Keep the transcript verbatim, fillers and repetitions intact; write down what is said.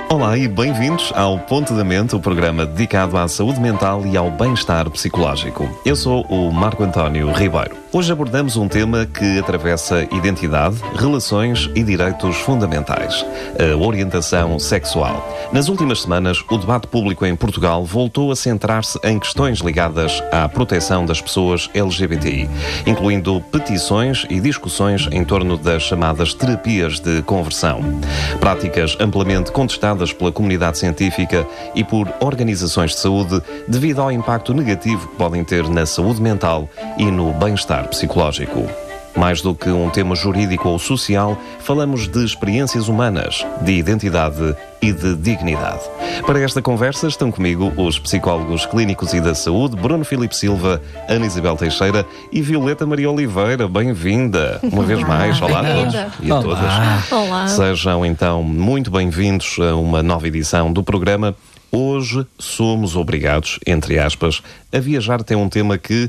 Olá e bem-vindos ao Ponto da Mente, o programa dedicado à saúde mental e ao bem-estar psicológico. Eu sou o Marco António Ribeiro. Hoje abordamos um tema que atravessa identidade, relações e direitos fundamentais: a orientação sexual. Nas últimas semanas, o debate público em Portugal voltou a centrar-se em questões ligadas à proteção das pessoas L G B T I, incluindo petições e discussões em torno das chamadas terapias de conversão. Práticas amplamente contestadas pela comunidade científica e por organizações de saúde devido ao impacto negativo que podem ter na saúde mental e no bem-estar psicológico. Mais do que um tema jurídico ou social, falamos de experiências humanas, de identidade e de dignidade. Para esta conversa estão comigo os psicólogos clínicos e da saúde, Bruno Filipe Silva, Ana Isabel Teixeira e Violeta Maria Oliveira. Bem-vinda uma vez mais. Olá a todos e a todas. Olá. Sejam então muito bem-vindos a uma nova edição do programa. Hoje somos obrigados, entre aspas, a viajar até um tema que